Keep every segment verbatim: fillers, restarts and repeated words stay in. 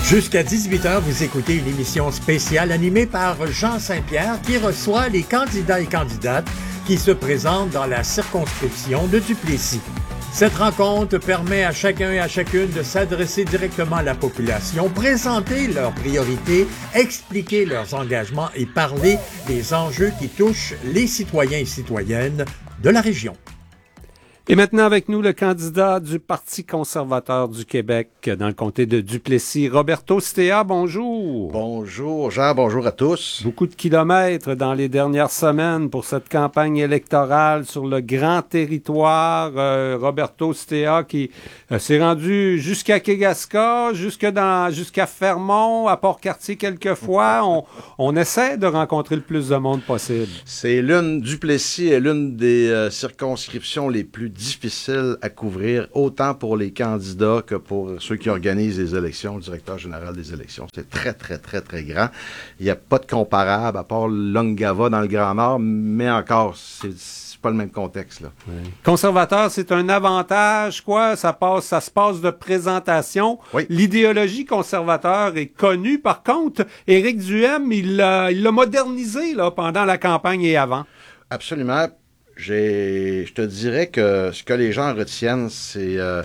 Jusqu'à dix-huit heures, vous écoutez une émission spéciale animée par Jean Saint-Pierre qui reçoit les candidats et candidates qui se présentent dans la circonscription de Duplessis. Cette rencontre permet à chacun et à chacune de s'adresser directement à la population, présenter leurs priorités, expliquer leurs engagements et parler des enjeux qui touchent les citoyens et citoyennes de la région. Et maintenant avec nous, le candidat du Parti conservateur du Québec dans le comté de Duplessis, Roberto Stea, bonjour. Bonjour Jean, bonjour à tous. Beaucoup de kilomètres dans les dernières semaines pour cette campagne électorale sur le grand territoire. Euh, Roberto Stea qui euh, s'est rendu jusqu'à Kegaska, jusque dans, jusqu'à Fermont, à Port-Cartier quelquefois. On, on essaie de rencontrer le plus de monde possible. C'est l'une, Duplessis est l'une des euh, circonscriptions les plus difficile à couvrir, autant pour les candidats que pour ceux qui organisent les élections, le directeur général des élections. C'est très, très, très, très grand. Il n'y a pas de comparable, à part Longava dans le Grand Nord, mais encore, c'est, c'est pas le même contexte, là. Oui. Conservateur, c'est un avantage, quoi? Ça passe, ça se passe de présentation. Oui. L'idéologie conservateur est connue. Par contre, Éric Duhem, il l'a, il l'a modernisé, là, pendant la campagne et avant. Absolument. J'ai, je te dirais que ce que les gens retiennent, c'est euh,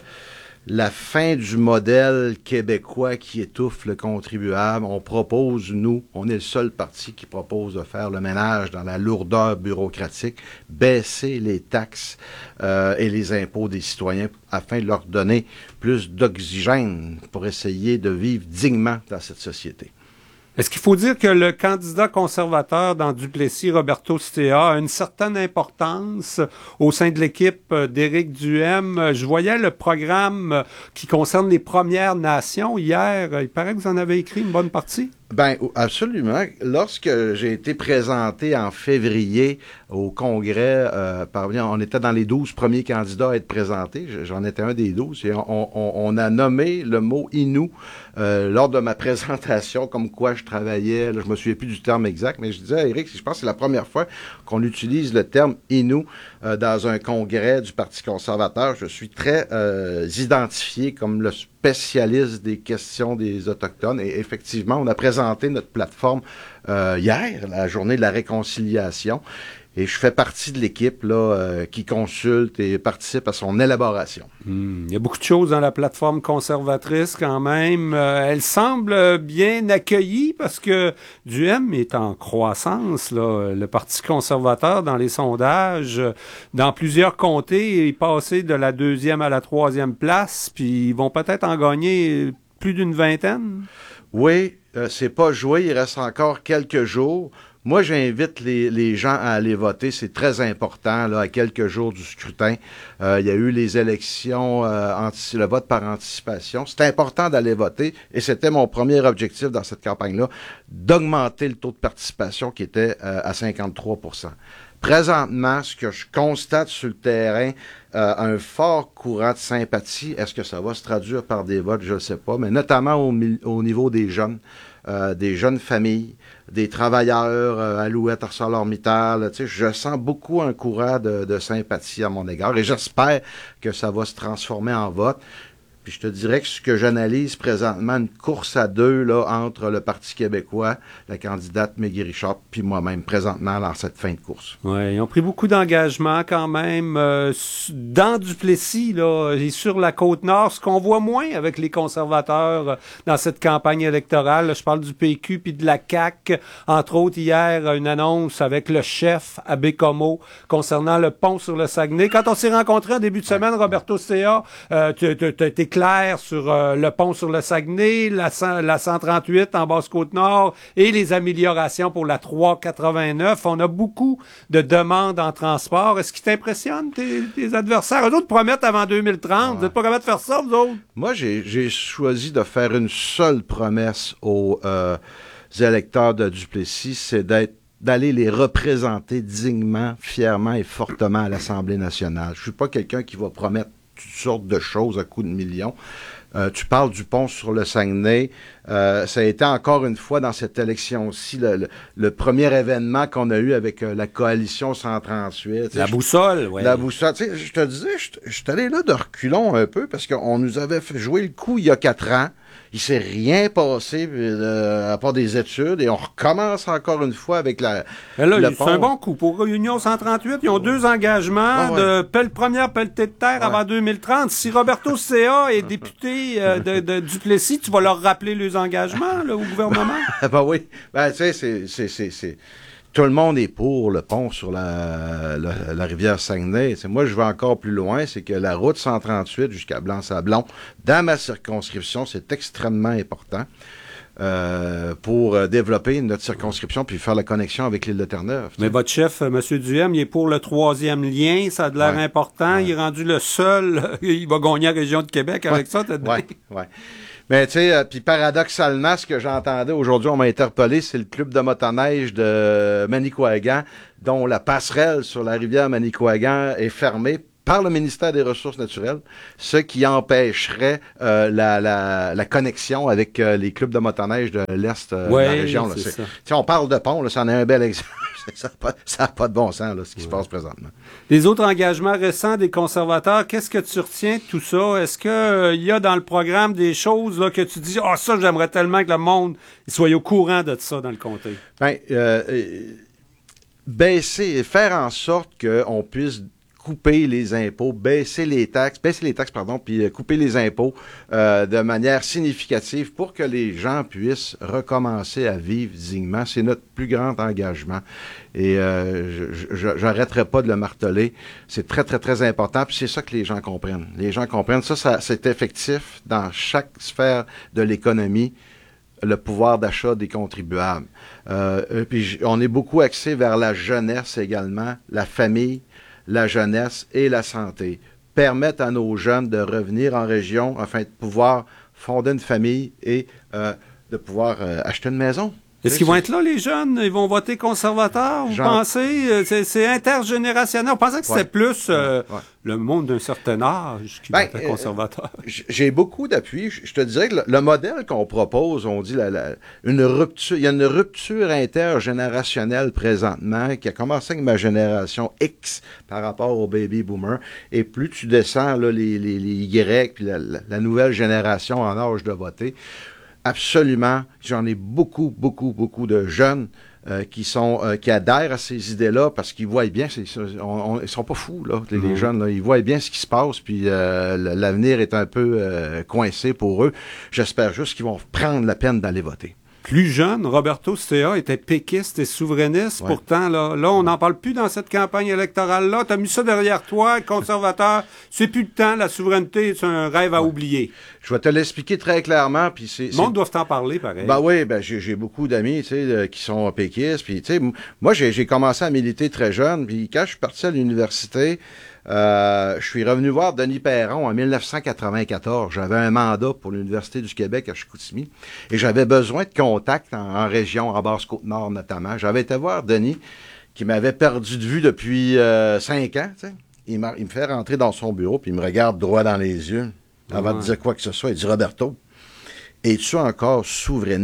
la fin du modèle québécois qui étouffe le contribuable. On propose, nous, on est le seul parti qui propose de faire le ménage dans la lourdeur bureaucratique, baisser les taxes euh, et les impôts des citoyens afin de leur donner plus d'oxygène pour essayer de vivre dignement dans cette société. Est-ce qu'il faut dire que le candidat conservateur dans Duplessis, Roberto Stea, a une certaine importance au sein de l'équipe d'Éric Duhem? Je voyais le programme qui concerne les Premières Nations hier. Il paraît que vous en avez écrit une bonne partie. Ben absolument. Lorsque j'ai été présenté en février au Congrès, euh, par, on était dans les douze premiers candidats à être présentés. J'en étais un des douze. Et on, on, on a nommé le mot Innu euh, lors de ma présentation, comme quoi je travaillais. Là, je me souviens plus du terme exact, mais je disais à Éric, je pense que c'est la première fois qu'on utilise le terme Innu euh, dans un congrès du Parti conservateur. Je suis très euh, identifié comme le spécialiste des questions des Autochtones. Et effectivement, on a présenté notre plateforme euh, hier, la journée de la réconciliation. Et je fais partie de l'équipe là euh, qui consulte et participe à son élaboration. Mmh. Il y a beaucoup de choses dans la plateforme conservatrice quand même. Euh, elle semble bien accueillie parce que Duhem est en croissance, là. Le Parti conservateur, dans les sondages, dans plusieurs comtés, est passé de la deuxième à la troisième place, puis ils vont peut-être en gagner plus d'une vingtaine. Oui, euh, c'est pas joué, il reste encore quelques jours. Moi, j'invite les, les gens à aller voter. C'est très important, là, à quelques jours du scrutin. Euh, il y a eu les élections, euh, anti- le vote par anticipation. C'est important d'aller voter et c'était mon premier objectif dans cette campagne-là, d'augmenter le taux de participation qui était euh, à cinquante-trois pour cent. Présentement, ce que je constate sur le terrain, euh, un fort courant de sympathie. Est-ce que ça va se traduire par des votes? Je ne sais pas, mais notamment au, au niveau des jeunes. Euh, des jeunes familles, des travailleurs, euh, Alouette, ArcelorMittal. Tu sais, je sens beaucoup un courant de, de sympathie à mon égard et j'espère que ça va se transformer en vote. Puis je te dirais que ce que j'analyse présentement, une course à deux là, entre le Parti québécois, la candidate Maggie Richard, puis moi-même, présentement, dans cette fin de course. Oui, ils ont pris beaucoup d'engagement quand même. Euh, dans Duplessis, là, et sur la Côte-Nord, ce qu'on voit moins avec les conservateurs euh, dans cette campagne électorale, là, je parle du P Q puis de la C A Q. Entre autres, hier, une annonce avec le chef à Bécomo concernant le pont sur le Saguenay. Quand on s'est rencontrés en début de semaine, Roberto Stea, euh, tu étais clair sur euh, le pont sur le Saguenay, la, la cent trente-huit en Basse-Côte-Nord et les améliorations pour la trois quatre-vingt-neuf. On a beaucoup de demandes en transport. Est-ce qui t'impressionne, tes, tes adversaires? Eux autres promettent avant deux mille trente. Ouais. Vous n'êtes pas capable de faire ça, vous autres? Moi, j'ai, j'ai choisi de faire une seule promesse aux, euh, aux électeurs de Duplessis, c'est d'être d'aller les représenter dignement, fièrement et fortement à l'Assemblée nationale. Je suis pas quelqu'un qui va promettre toutes sortes de choses à coups de millions. Euh, tu parles du pont sur le Saguenay. Euh, ça a été encore une fois dans cette élection-ci le, le, le premier événement qu'on a eu avec euh, la coalition cent trente-huit. La boussole, oui. La boussole. Je te disais, je suis allé là de reculons un peu parce qu'on nous avait fait jouer le coup il y a quatre ans. Il s'est rien passé euh, à part des études et on recommence encore une fois avec la. Mais là, le c'est un bon coup. Pour Union cent trente-huit, ils ont deux engagements ouais, ouais. de pelle, première pelletée de terre ouais. avant deux mille trente. Si Roberto C A est député euh, de, de Duplessis, tu vas leur rappeler les engagements là, au gouvernement? Ben oui. Ben, tu sais, c'est, c'est, c'est, c'est... Tout le monde est pour le pont sur la, la, la rivière Saguenay. T'sais, moi, je vais encore plus loin, c'est que la route cent trente-huit jusqu'à Blanc-Sablon, dans ma circonscription, c'est extrêmement important euh, pour euh, développer notre circonscription puis faire la connexion avec l'île de Terre-Neuve. Mais votre chef, M. Duhem, il est pour le troisième lien, ça a de l'air ouais. important. Ouais. Il est rendu le seul, il va gagner la région de Québec avec ouais. ça, t'as dit? Oui, oui. Mais tu sais, euh, puis paradoxalement, ce que j'entendais aujourd'hui, on m'a interpellé, c'est le club de motoneige de Manicouagan, dont la passerelle sur la rivière Manicouagan est fermée par le ministère des Ressources naturelles, ce qui empêcherait euh, la, la, la connexion avec euh, les clubs de motoneige de l'Est euh, ouais, de la région. Là. C'est, c'est, on parle de pont, là, ça en est un bel exemple. Ça n'a pas, ça a pas de bon sens, là, ce qui ouais. se passe présentement. Les autres engagements récents des conservateurs, qu'est-ce que tu retiens de tout ça? Est-ce qu'il euh, y a dans le programme des choses là, que tu dis « Ah, oh, ça, j'aimerais tellement que le monde soit au courant de ça dans le comté? » Bien, euh, euh, baisser, faire en sorte qu'on puisse couper les impôts, baisser les taxes, baisser les taxes, pardon, puis euh, couper les impôts euh, de manière significative pour que les gens puissent recommencer à vivre dignement. C'est notre plus grand engagement. Et euh, je n'arrêterai pas de le marteler. C'est très, très, très important. Puis c'est ça que les gens comprennent. Les gens comprennent. Ça, ça c'est effectif dans chaque sphère de l'économie, le pouvoir d'achat des contribuables. Euh, puis on est beaucoup axé vers la jeunesse également, la famille, la jeunesse et la santé, permettent à nos jeunes de revenir en région afin de pouvoir fonder une famille et euh, de pouvoir euh, acheter une maison. Est-ce qu'ils vont être là, les jeunes? Ils vont voter conservateur? Vous Genre... pensez? C'est, c'est intergénérationnel. On pensait que c'était ouais. plus euh, ouais. le monde d'un certain âge qui ben, votait conservateur. Euh, j'ai beaucoup d'appui. Je te dirais que le, le modèle qu'on propose, on dit la, la, une rupture, il y a une rupture intergénérationnelle présentement qui a commencé avec ma génération X par rapport aux baby boomers. Et plus tu descends là, les, les, les Y puis la, la, la nouvelle génération en âge de voter, absolument, j'en ai beaucoup, beaucoup, beaucoup de jeunes euh, qui sont euh, qui adhèrent à ces idées-là parce qu'ils voient bien, c'est, on, on, ils sont pas fous là, les, mmh. les jeunes là, ils voient bien ce qui se passe, puis euh, l'avenir est un peu euh, coincé pour eux. J'espère juste qu'ils vont prendre la peine d'aller voter. Plus jeune, Roberto C A était péquiste et souverainiste. Ouais. Pourtant, là, là on n'en parle plus dans cette campagne électorale-là. Tu as mis ça derrière toi, conservateur. C'est plus le temps, la souveraineté, c'est un rêve à ouais. oublier. Je vais te l'expliquer très clairement. Puis c'est, le monde doit t'en parler, pareil. Ben oui, ben j'ai, j'ai beaucoup d'amis, tu sais, euh, qui sont péquistes. Puis tu sais, moi j'ai, j'ai commencé à militer très jeune. Puis quand je suis parti à l'université, Euh, je suis revenu voir Denis Perron en dix-neuf cent quatre-vingt-quatorze. J'avais un mandat pour l'Université du Québec à Chicoutimi et j'avais besoin de contacts en, en région, en Basse-Côte-Nord notamment. J'avais été voir Denis qui m'avait perdu de vue depuis euh, cinq ans. Tu sais. Il, il me fait rentrer dans son bureau puis il me regarde droit dans les yeux avant ouais. de dire quoi que ce soit. Il dit « Roberto, es-tu encore souverainiste? »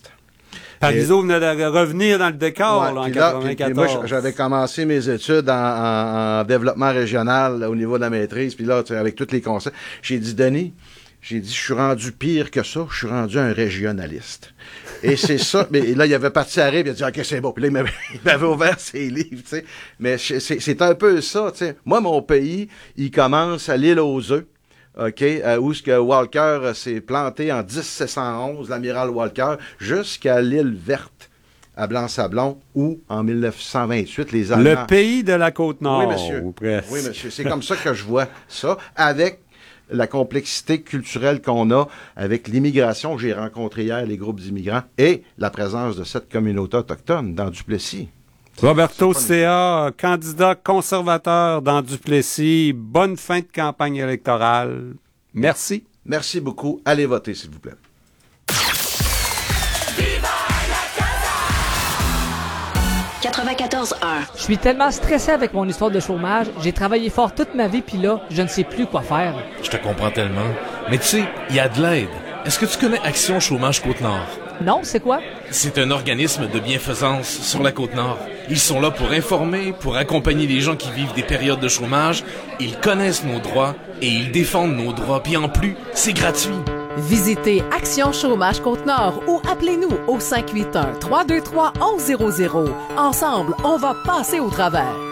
Parizeau venait de revenir dans le décor ouais, là, en quatre-vingt-quatorze. Moi, j'avais commencé mes études en, en, en développement régional là, au niveau de la maîtrise. Puis là, avec tous les conseils, j'ai dit, Denis, j'ai dit, je suis rendu pire que ça. Je suis rendu un régionaliste. Et c'est ça. Mais là, il avait parti à rire. Il a dit, OK, c'est bon. Puis là, il m'avait, il m'avait ouvert ses livres. Tu sais. Mais c'est, c'est un peu ça. Tu sais. Moi, mon pays, il commence à l'île aux œufs. OK, euh, où ce que Walker euh, s'est planté en dix-sept cent onze, l'amiral Walker, jusqu'à l'île verte à Blanc-Sablon, où, en dix-neuf cent vingt-huit, les Allemands... Le pays de la Côte-Nord, oui, monsieur. ou presque. Oui, monsieur. C'est comme ça que je vois ça, avec la complexité culturelle qu'on a, avec l'immigration que j'ai rencontrée hier, les groupes d'immigrants, et la présence de cette communauté autochtone dans Duplessis. Roberto C A, candidat conservateur dans Duplessis. Bonne fin de campagne électorale. Merci. Merci beaucoup. Allez voter, s'il vous plaît. quatre-vingt-quatorze un. Je suis tellement stressé avec mon histoire de chômage. J'ai travaillé fort toute ma vie, puis là, je ne sais plus quoi faire. Je te comprends tellement. Mais tu sais, il y a de l'aide. Est-ce que tu connais Action Chômage Côte-Nord? Non, c'est quoi? C'est un organisme de bienfaisance sur la Côte-Nord. Ils sont là pour informer, pour accompagner les gens qui vivent des périodes de chômage. Ils connaissent nos droits et ils défendent nos droits. Puis en plus, c'est gratuit. Visitez Action Chômage Côte-Nord ou appelez-nous au cinq huit un, trois deux trois, un un zéro zéro. Ensemble, on va passer au travers.